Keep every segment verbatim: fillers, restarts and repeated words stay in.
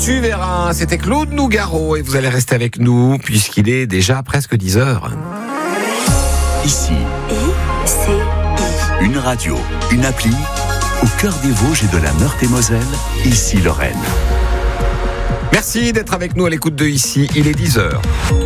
Tu verras, c'était Claude Nougaro et vous allez rester avec nous puisqu'il est déjà presque dix heures. Ici, I C I. une radio, une appli, au cœur des Vosges et de la Meurthe-et-Moselle, ici Lorraine. Merci d'être avec nous à l'écoute de Ici, il est dix heures.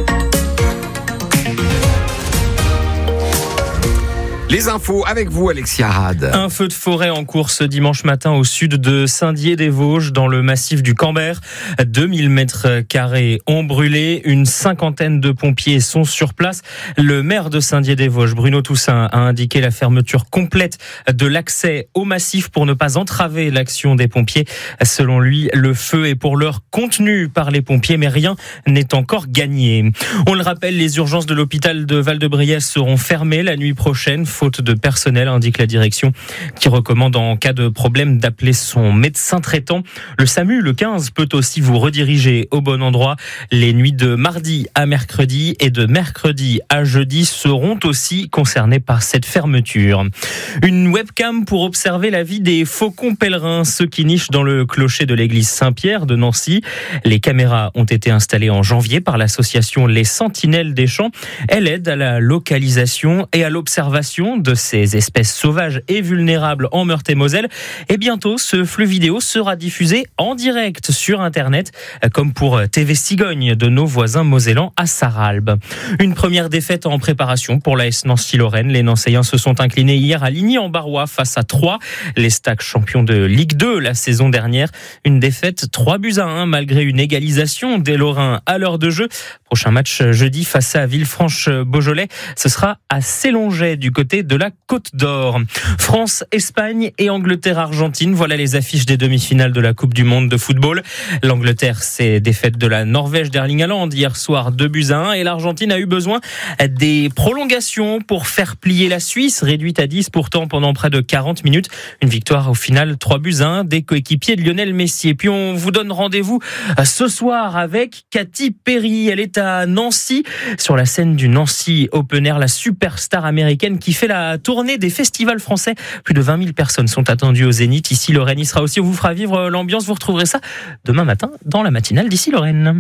Les infos avec vous, Alexia Rad. Un feu de forêt en cours ce dimanche matin au sud de Saint-Dié-des-Vosges, dans le massif du Camber. deux mille mètres carrés ont brûlé. Une cinquantaine de pompiers sont sur place. Le maire de Saint-Dié-des-Vosges, Bruno Toussaint, a indiqué la fermeture complète de l'accès au massif pour ne pas entraver l'action des pompiers. Selon lui, le feu est pour l'heure contenu par les pompiers, mais rien n'est encore gagné. On le rappelle, les urgences de l'hôpital de Val-de-Briesse seront fermées la nuit prochaine, faute de personnel, indique la direction, qui recommande en cas de problème d'appeler son médecin traitant. Le SAMU, le quinze, peut aussi vous rediriger au bon endroit. Les nuits de mardi à mercredi et de mercredi à jeudi seront aussi concernées par cette fermeture. Une webcam pour observer la vie des faucons pèlerins, ceux qui nichent dans le clocher de l'église Saint-Pierre de Nancy. Les caméras ont été installées en janvier par l'association Les Sentinelles des Champs. Elle aide à la localisation et à l'observation de ces espèces sauvages et vulnérables en Meurthe-et-Moselle. Et bientôt, ce flux vidéo sera diffusé en direct sur Internet, comme pour T V Cigogne de nos voisins mosellans à Sarralbe. Une première défaite en préparation pour l'A S Nancy-Lorraine. Les Nancéens se sont inclinés hier à Ligny-en-Barrois face à Troyes. Les Stacks champions de Ligue deux la saison dernière. Une défaite trois buts à un malgré une égalisation des Lorrains à l'heure de jeu. Prochain match jeudi face à Villefranche-Beaujolais. Ce sera à Sélonget du côté de la Côte d'Or. France, Espagne et Angleterre-Argentine. Voilà les affiches des demi-finales de la Coupe du Monde de football. L'Angleterre s'est défaite de la Norvège d'Erling Haaland hier soir deux buts à un et l'Argentine a eu besoin des prolongations pour faire plier la Suisse, réduite à dix pourtant pendant près de quarante minutes. Une victoire au final trois buts à un des coéquipiers de Lionel Messi. Et puis on vous donne rendez-vous ce soir avec Katy Perry. Elle est à Nancy, sur la scène du Nancy Open Air, la superstar américaine qui fait la tournée des festivals français. Plus de vingt mille personnes sont attendues au Zénith. Ici, Lorraine y sera aussi. On vous fera vivre l'ambiance. Vous retrouverez ça demain matin dans la matinale d'Ici Lorraine.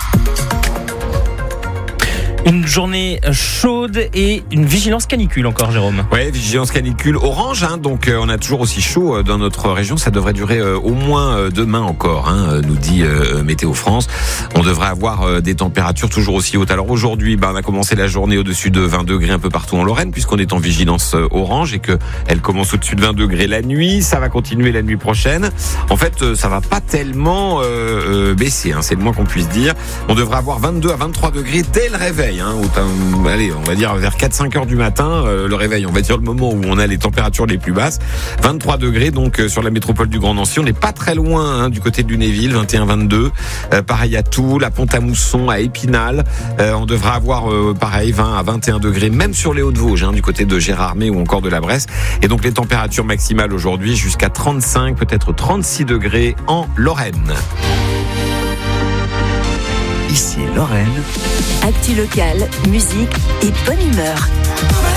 Une journée chaude et une vigilance canicule encore, Jérôme. Ouais, vigilance canicule orange, hein, donc euh, on a toujours aussi chaud euh, dans notre région. Ça devrait durer euh, au moins euh, demain encore, hein, euh, nous dit euh, Météo France. On devrait avoir euh, des températures toujours aussi hautes. Alors aujourd'hui, bah, on a commencé la journée au-dessus de vingt degrés un peu partout en Lorraine, puisqu'on est en vigilance euh, orange et que elle commence au-dessus de vingt degrés la nuit. Ça va continuer la nuit prochaine. En fait, euh, ça va pas tellement euh, euh, baisser, hein, c'est le moins qu'on puisse dire. On devrait avoir vingt-deux à vingt-trois degrés dès le réveil. Hein, où allez, on va dire vers quatre cinq heures du matin, euh, le réveil, on va dire le moment où on a les températures les plus basses. vingt-trois degrés donc euh, sur la métropole du Grand Nancy. On n'est pas très loin hein, du côté de Lunéville, vingt et un vingt-deux. Euh, pareil à Toul, à Pont-à-Mousson, à Épinal. Euh, on devrait avoir euh, pareil vingt à vingt et un degrés, même sur les Hauts-de-Vosges, hein, du côté de Gérardmer ou encore de la Bresse. Et donc les températures maximales aujourd'hui jusqu'à trente-cinq, peut-être trente-six degrés en Lorraine. Ici Lorraine. Actu locale, musique et bonne humeur.